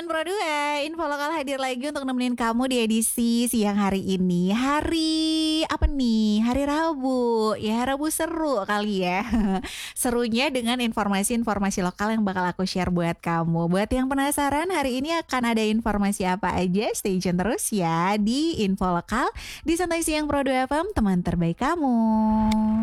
Siang Pro 2, info lokal hadir lagi untuk nemenin kamu di edisi siang hari ini. Hari apa nih? Hari Rabu. Ya, Rabu seru kali ya. Serunya dengan informasi-informasi lokal yang bakal aku share buat kamu. Buat yang penasaran, hari ini akan ada informasi apa aja? Stay tune terus ya di info lokal di Santai Siang Pro 2 FM, teman terbaik kamu.